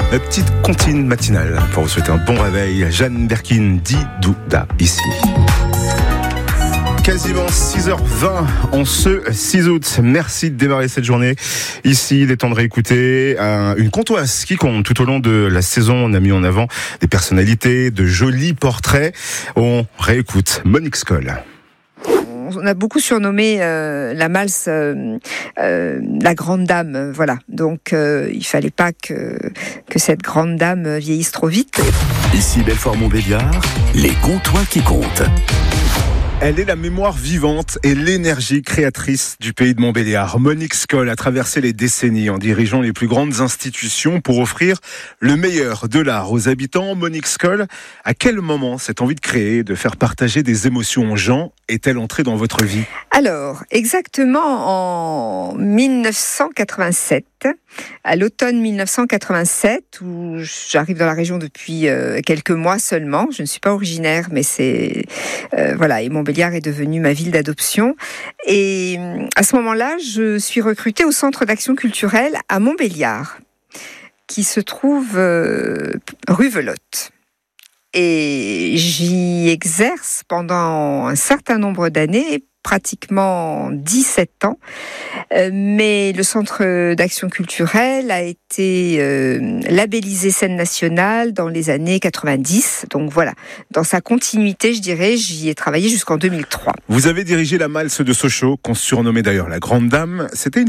La petite comptine matinale pour vous souhaiter un bon réveil. Jeanne Berkin, Didouda ici. Quasiment 6h20 en ce 6 août. Merci de démarrer cette journée. Ici, il est temps de réécouter une comptoise qui compte tout au long de la saison. On a mis en avant des personnalités, de jolis portraits. On réécoute Monique Skoll. On a beaucoup surnommé la Malse la grande dame, voilà. Donc il fallait pas que cette grande dame vieillisse trop vite. Ici Belfort-Montbéliard, les comptoirs qui comptent. Elle est la mémoire vivante et l'énergie créatrice du pays de Montbéliard. Monique Skoll a traversé les décennies en dirigeant les plus grandes institutions pour offrir le meilleur de l'art aux habitants. Monique Skoll, à quel moment cette envie de créer, de faire partager des émotions aux gens est-elle entrée dans votre vie ? Alors, exactement en 1987, à l'automne 1987, où j'arrive dans la région depuis quelques mois seulement. Je ne suis pas originaire, mais c'est voilà. Et Montbéliard est devenue ma ville d'adoption. Et à ce moment-là, je suis recrutée au Centre d'action culturelle à Montbéliard, qui se trouve rue Velotte. Et j'y exerce pendant un certain nombre d'années, pratiquement 17 ans. Mais le Centre d'action culturelle a été labellisé scène nationale dans les années 90. Donc voilà, dans sa continuité, je dirais, j'y ai travaillé jusqu'en 2003. Vous avez dirigé la Malse de Sochaux, qu'on surnommait d'ailleurs la Grande Dame. C'était une